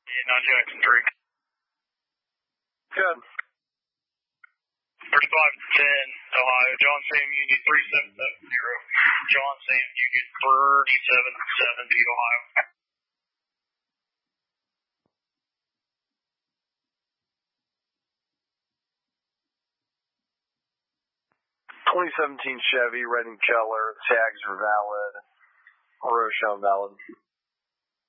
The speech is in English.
Jackson 3. Good. 3510, Ohio. John Sam Union 3770. John Sam Union 3770, Ohio. 2017 Chevy, Redding Keller. Tags are valid. Roshan valid.